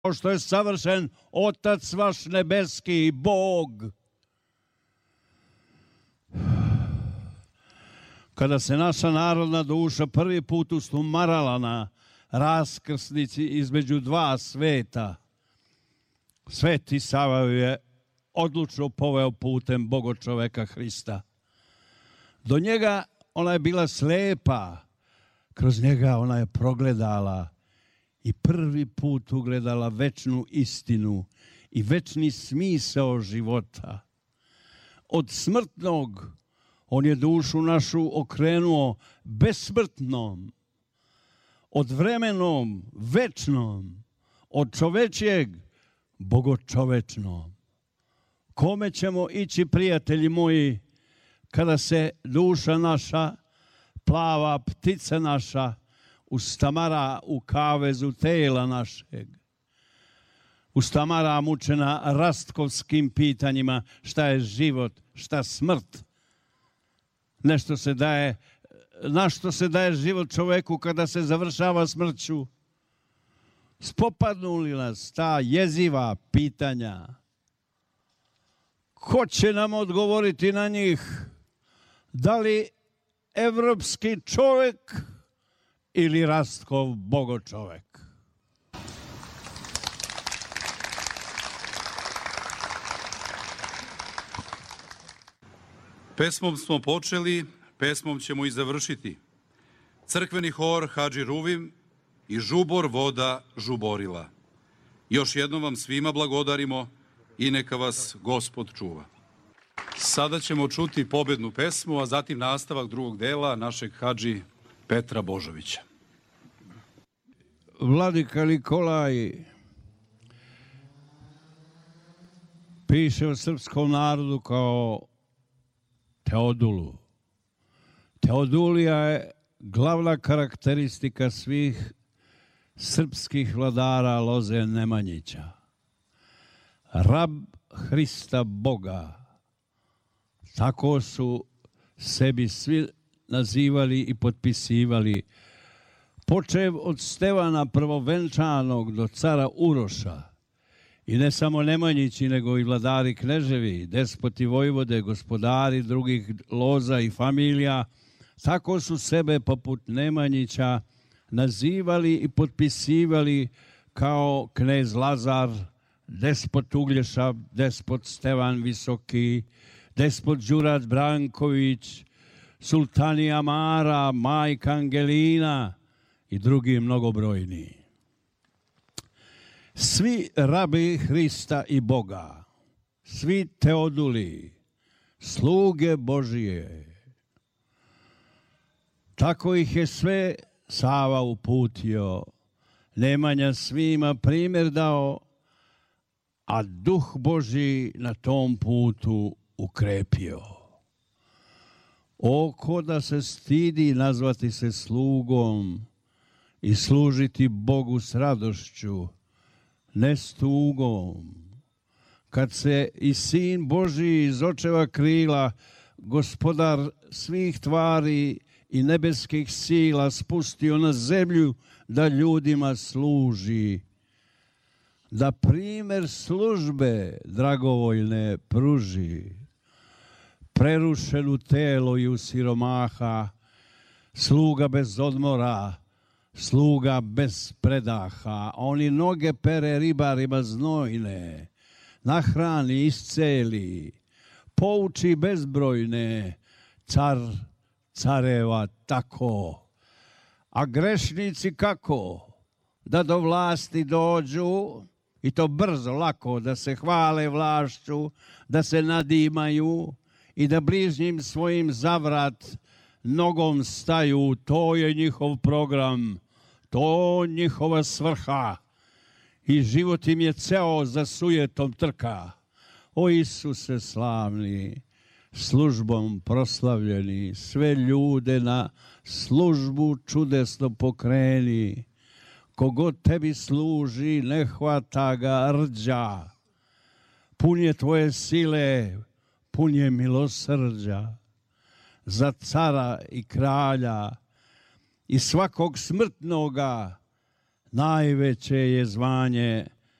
kao što je savršen Otac vaš nebeski, Bog. Kada se naša narodna duša prvi put ustumarala na raskrsnici između dva sveta, Sveti Sava je odlučno poveo putem Bogočoveka Hrista. Do njega ona je bila slepa, kroz njega ona je progledala i prvi put ugledala večnu istinu i večni smisao života. Od smrtnog on je dušu našu okrenuo besmrtnom, od vremenom večnom, od čovečijeg bogočovečnom. Kome ćemo ići, prijatelji moji, kada se duša naša, plava ptica naša, ustamara u kavezu tela našeg, ustamara mučena rastkovskim pitanjima šta je život, šta smrt, nešto se daje, na što se daje život čoveku kada se završava smrću. Spopadnu li nas ta jeziva pitanja? Ko će nam odgovoriti na njih? Da li evropski čovjek ili Rastkov bogočovek? Pesmom smo počeli, pesmom ćemo i završiti. Crkveni hor Hadži Ruvim i žubor voda žuborila. Još jednom vam svima blagodarimo i neka vas Gospod čuva. Sada ćemo čuti pobednu pesmu, a zatim nastavak drugog dela našeg Hadži Petra Božovića. Vladika Nikolaj piše o srpskom narodu kao Teodulu. Teodulija je glavna karakteristika svih srpskih vladara Loze Nemanjića. Rab Hrista Boga. Tako su sebi svi nazivali i potpisivali. Počev od Stevana Prvovenčanog do cara Uroša. I ne samo Nemanjići, nego i vladari kneževi, despoti vojvode, gospodari drugih loza i familija. Tako su sebe poput Nemanjića nazivali i potpisivali kao knez Lazar, despot Uglješa, despot Stevan Visoki, despot Đurat Branković, sultani Amara, majka Angelina i drugi mnogobrojni. Svi rabi Hrista i Boga, svi Teoduli, sluge Božije. Tako ih je sve Sava uputio, Nemanja svima primjer dao, a Duh Božji na tom putu ukrepio. O, ko da se stidi nazvati se slugom i služiti Bogu s radošću, ne s tugom. Kad se i Sin Božji iz očeva krila, gospodar svih tvari i nebeskih sila spustio na zemlju da ljudima služi, da primjer službe dragovoljne pruži, prerušenu telo i u siromaha, sluga bez odmora, sluga bez predaha, oni noge pere ribarima znojne, nahrani isceli, pouči bezbrojne, car careva tako. A grešnici kako? Da do vlasti dođu, i to brzo, lako, da se hvale vlašću, da se nadimaju i da bližnjim svojim zavrat nogom staju. To je njihov program, to njihova svrha i život im je ceo za sujetom trka. O Isuse slavni, službom proslavljeni, sve ljude na službu čudesno pokreni. Kogod tebi služi, ne hvata ga rđa. Pun je tvoje sile, pun je milosrđa. Za cara i kralja i svakog smrtnoga najveće je zvanje